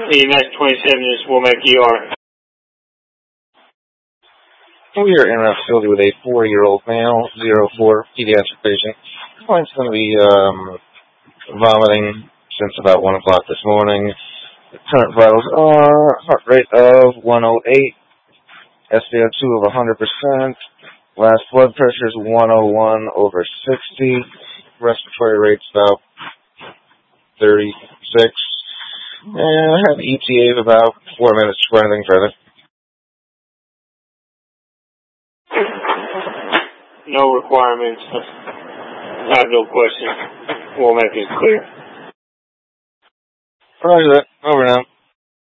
United 27 is Womack ER. We are in a facility with a 4-year-old male, 04 pediatric patient. Client's going to be vomiting since about 1 o'clock this morning. The current vitals are heart rate of 108, SpO2 of 100%, last blood pressure is 101/60, respiratory rate's about 36, and I have ETA of about 4 minutes for anything further. No requirements. I have no questions. Womack is clear. Roger that. Over now.